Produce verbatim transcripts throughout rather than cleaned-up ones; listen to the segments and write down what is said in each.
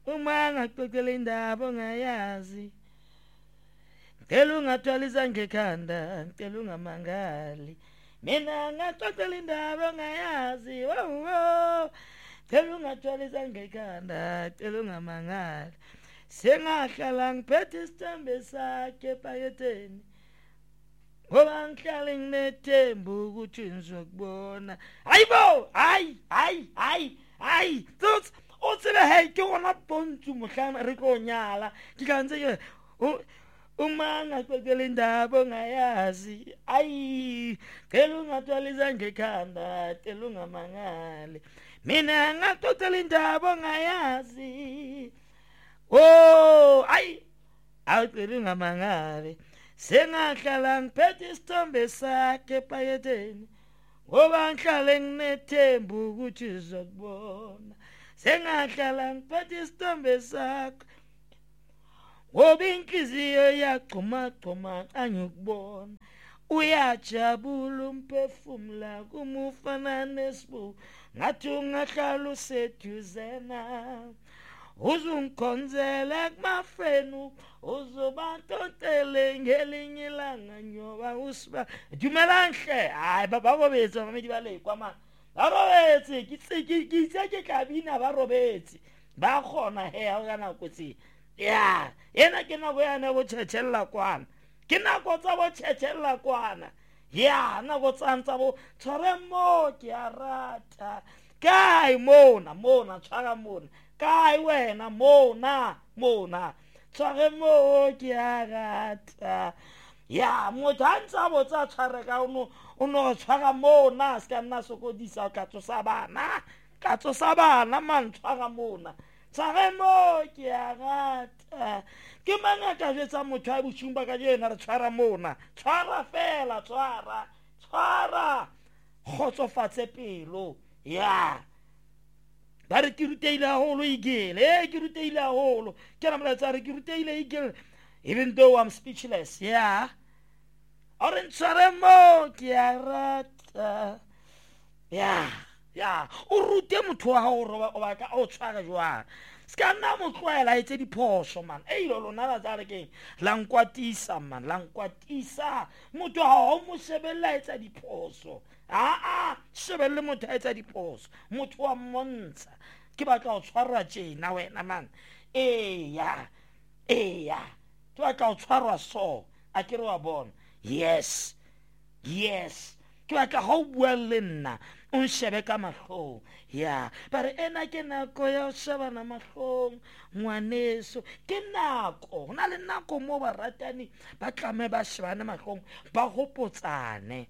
uma ngaxoxela indaba ongayazi ngicela ungathwala izandla ekhanda ngicela ungamangali mina ngaxoxela indaba ongayazi wo ngicela ungathwala izandla ekhanda ngicela ungamangali sengahlala ngiphethe isithembe sakhe ephaketheni ngoba ngihlale nginethemba ukuthi ngizokubona hayibo hayi hayi hayi hayi tsots o tsebe hey ke gona bontsho mohlana re tlo nyala ke kantse ke uma ngaxoxela indaba ongayazi ayi ngicela ungathwala izandla ekhanda ngicela ungamangali mina ngaxoxela indaba ongayazi oh ayi awucela ungamangali sengahlala ngiphethe isithombe sakhe ephaketheni ngoba ngihlale nginethemba ukuthi uzokubona sengahlala ngiphethe isithombe sakhe ngoba inhliziyo iyagxumagxuma xa ngikubona uyajabula umphefumula kumufana nesibu ngathi ungahlala useduzena uzungikhonzela kumafenu uzobatontele ngelinye ilanga nyoba usiba dumelanhle hayi baba robetsi mamedi ba lekwa man ba robetsi ke tsiki ke tseke kabina ba robetsi ba khona he ha kana kotsi ya ena ke nako yana go tshetshelala kwana ke nako tsa bo tshetshelala kwana ya nako tsantsa bo tshware mo ke a rata kai mona mona tshwara mona kai wena mona mona tshware mo ke a rata ya motho a ntse a botsa tshware ka ono o no tshwara mona ska nna sokodisa ka tsosa bana ka tsosa bana man tshwara mona tshware mo ke a rata ke manga ka jetsa motho a botshumba ka jena re tshwara mona tshwara fela tshwara tshwara khotsofatse pelo ya ba re ke ruteile haholo igele eh ke ruteile haholo ke ra molatsa re ke ruteile igele even though I'm speechless yeah ore ntshware mo ke a rata ya ya o rute motho wa hao roba o ba ka o tshwara jwa ska nna motloela etse diphoso man e ilo lona la tsa re ke la nkwatisa man la nkwatisa motho ha o mo shebella etsa diphoso a a shebelle motho a etsa diphoso motho wa montsha ke batla o tshwara tjena wena man eh ya eh ya ke batla o tshwarwa so a ke re wa bona yes yes ke batla ha o bua le nna o shebe ka mahlong ya bare ena ke nako ya o shebana mahlong ngwaneso ke nako hona le nako mo ba ratani ba tlame ba shebana mahlong ba hopotsane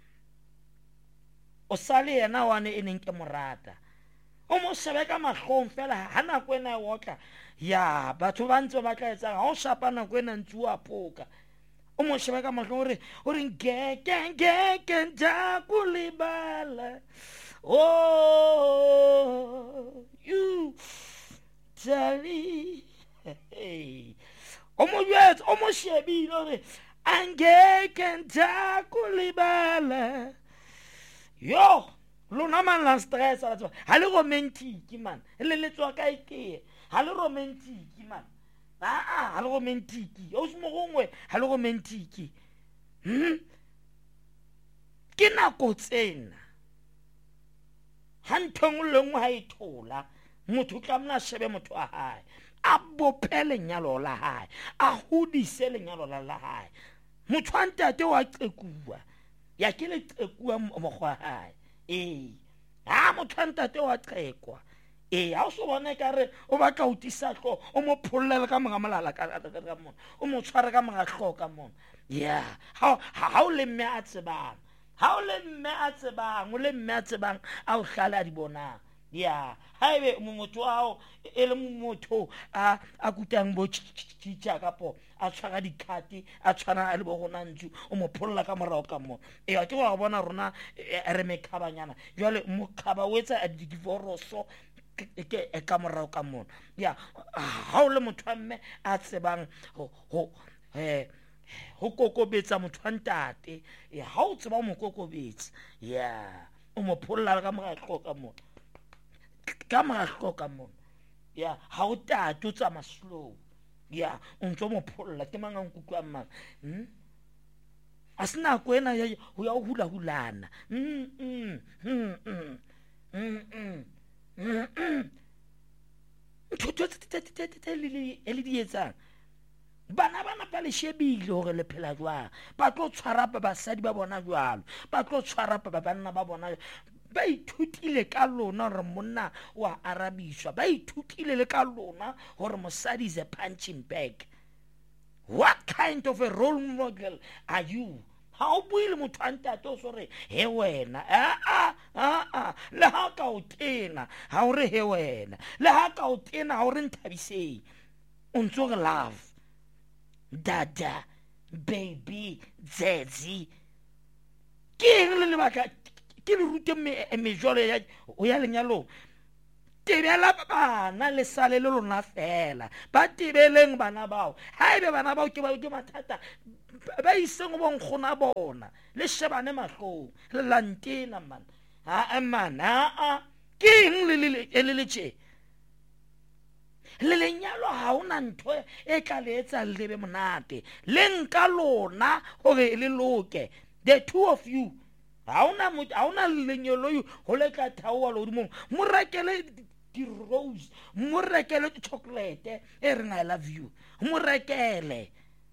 o sale yena wane e neng ke morata o mo shebe ka mahlong fela ha nako ena e wotla ya batho ba ntse ba tla etsa ha o shapa nako ena ntsuwa phoka o mo shebe ka mahlong ore ore ngeke ngeke ntakulibala oh you tali hey o mo yetsa o mo shebile ore angeke ntakulibala yo lona man la stress la tswa ha le romantic man le le tswa ka ike ha le romantic man ah ah ha le romantic o se mo gongwe ha le romantic hm ke nako tsena ha nthong le ngwe ha ithola motho tla mna shebe motho wa hae a bopele nyalo la hae a hudise le nyalo la hae motho a ntate wa qekua ya ke le qekua mo gwa hae eh ha motho a ntate wa qekwa eh ha o so bona ka re o ba tla utisa tlo o mo phollela ka mga malala ka ka mona o mo tshwara ka mga hloka mona yeah ha ha o le mme a tsebang ha o le mme a tsebang o le mme a tsebang a o hlala di bona yeah haebe motho wa hao e le motho a a kutang bo tshitsa ka po a tshwara dikhati a tshwana a le bo gona ntsu o mo pholla ka morao ka mona e a ke wa bona rona re me khabanyana jwale mo khaba wetsa a divoroso ke e ka morao ka mona ya ha o le motho a mme a tsebang ho ho eh ho kokobetsa motho a ntate ya ha o tseba mo kokobetsa ya o mo pholla ka morao ka mona ka mahlo ka mona ya ha o tate o tsama slow ya o ntse mo pholla ke mang a nkutlwa mang hm a se nako ena ya ho ya hula hulana mm mm mm mm mm mm ntho tse le di etsang bana bana pa le shebile hore le phela jwang ba tlo tshwara ba basadi ba bona jwalo ba tlo tshwara ba banna ba bona ba ithutile ka lona hore monna wa arabiswa ba ithutile le ka lona hore mosadi is a punching bag. What kind of a role model are you? Ha o buile motho a ntate o sore he wena a a a a le ha ka o tena ha o re he wena le ha ka o tena ha o re nthabiseng o ntso re love dada baby zezi ke le le baka ke le rute me mejole ya o ya lenyalo tebela bana le sale le lona fela ba tebeleng bana bao haebe bana bao ke ba ke mathata ba iseng bo nkgona bona le shebane mahlong le lantena man ha man a ke eng le le le tje le lenyalo ha ona ntho e tla le etsa le be monate le nka lona hore le loke the two of you ha ona ha ona lenyalo yo ho le ka thawa lo mo mo rekele di rose mo rekele di chocolate e re I love you mo rekele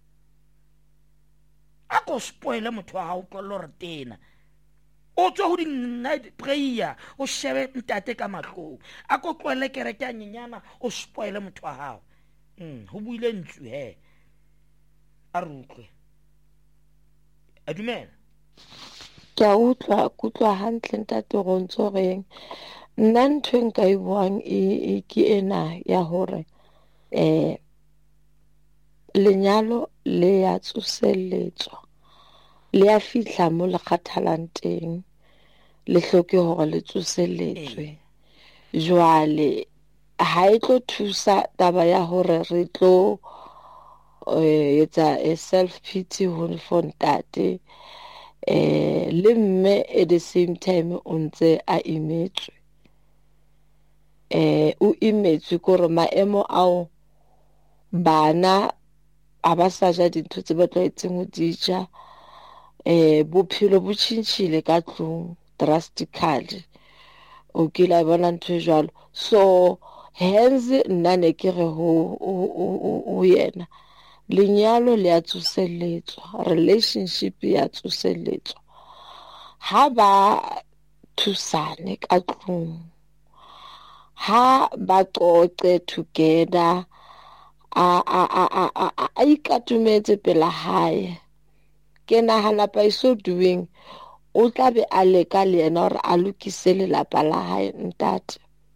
a ko spoile motho wa hao tlo re tena o tswa ho di night prayer o shebe ntate ka mahlong a ko tlwele kereke a nyenyana o spoile motho wa hao mm ho buile ntsu he a rutlwe a dumela ke a utlwa kutlwa hantle ntate go ntso reng nna ntho e nka e buang e ke ena ya hore eh lenyalo le ya tsoseletswa le ya fihla mo le kgathalang teng le hloke hore le tsoseletswe jwale ha e tlo thusa taba ya hore re tlo etsa a self pity ho ntate eh le mme at the same time o ntse a imetswe eh o imetswe gore maemo ao bana a ba sa ja dintho tse ba tlwaetseng ho di ja eh bophelo bo tshintshile ka tlung drastically o kila bona ntho jwalo so hence nna ne ke re ho o yena lenyalo le a tsoseletswa relationship ya tsoseletswa ha ba thusane ka tlung ha ba qoqe together a a a a a ikatumetse pela hae ke nahana by so doing o tla be a leka le ena hore a lokise lelapa la hae ntate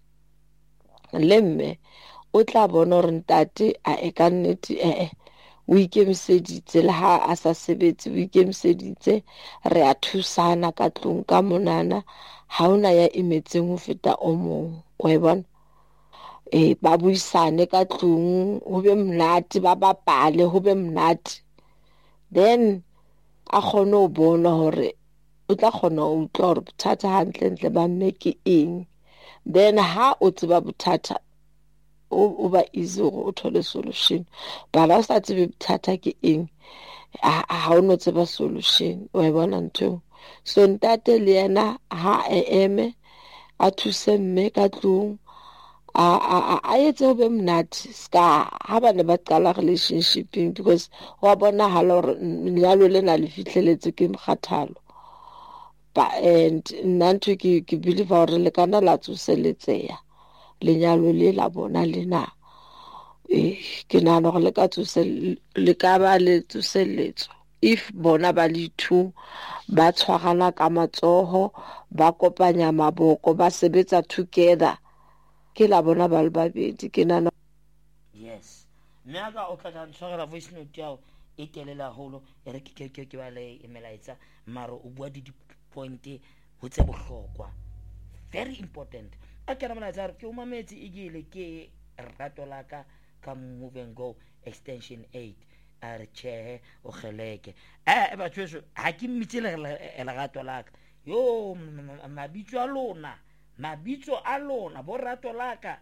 le mme o tla bona hore ntate a e ka nnete eh o ikemiseditse le ha a sa sebetse o ikemiseditse re a thusana ka tlung ka monana ha ona ya imetseng ho feta o mong o e bona eh ba buisane ka tlung ho be mnate ba bapale ho be mnate then a kgone ho bona hore o tla kgona ho utlwa hore bothata hantle ntle ba make eng then ha o tseba bothata o ba easy hore o thole solution ba ba sa tsebe bothata ke eng ha o no tseba solution o e bona ntho so ntate le yena ha eme a thuse mme ka tlung a a a etse ho be mnate ska ha ba ne ba qala relationship because wa bona ha lo lenyalo lena le fihleletse ke mkhathalo ba and nnanto ke ke believe hore le kana la tsoseletseya lenyalo le la bona lena eh ke nana gore le ka tsosel le ka ba le tsoseletso if bona ba le two ba tshwarana ka matsoho ba kopanya maboko ba sebetsa together ke la bona ba le babedi ke nana yes nna ka o tla tshwarela voice note ya e telela holo e re ke ke ke ba le emelaitsa maro o bua di point ho tse bohlokwa very important a ke ramana tsa ke o mametse igile ke rato la ka ka Move and Go extension eight a re che o kgeleke eh ba tshweso ha ke mmitsele la rato la ka yo mabitso a lona mabitso a lona bo rato la ka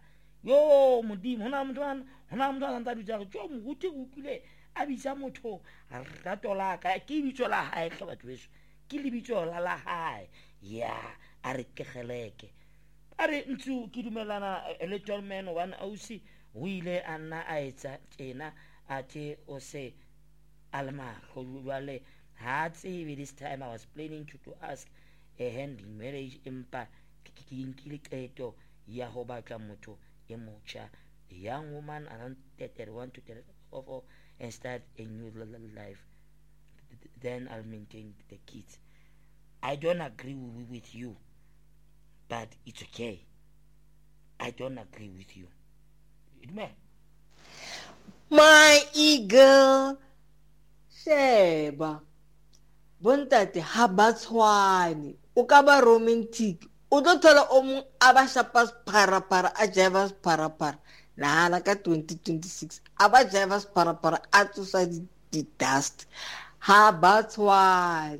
yo modimo hona motho ana hona motho ana ntse a jo moruti go kile a bitsa motho rato la ka ke bitso la hae ka batho beso ke lebitso la la hae ya a re kegeleke a re ntse ke dumelana le Tolman one ausi o ile a nna a etsa tjena a te o se alma go bale ha tsebe this time I was planning to to ask a hand in marriage empa ke nkile qeto ya ho batla motho e motjha a young woman around thirty-one to thirty-four and start a new life, then I'll maintain the kids. I don't agree with you, but it's okay. I don't agree with you. My eagle, Sheba, Bontate Habatswani, Ukaba romantic, Udotala Omu Abashapas para para Ajavas para para. Na halaka twenty twenty-six Abajavas para para outside the dust. Habatswani.